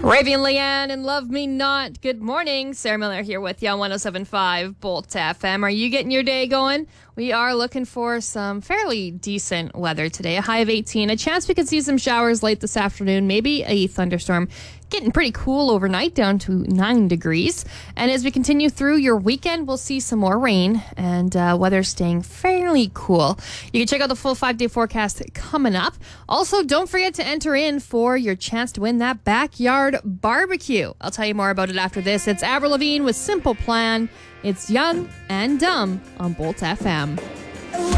Ravian Leanne and Love Me Not. Good morning. Sarah Miller here with you on 107.5 Bolt FM. Are you getting your day going? We are looking for some fairly decent weather today. A high of 18. A chance we could see some showers late this afternoon. Maybe a thunderstorm. Getting pretty cool overnight, down to 9 degrees. And as we continue through your weekend, we'll see some more rain and weather staying fairly cool. You can check out the full 5-day forecast coming up. Also, don't forget to enter in for your chance to win that backyard barbecue. I'll tell you more about it after this. It's Avril Lavigne with Simple Plan. It's Young and Dumb on Bolt FM.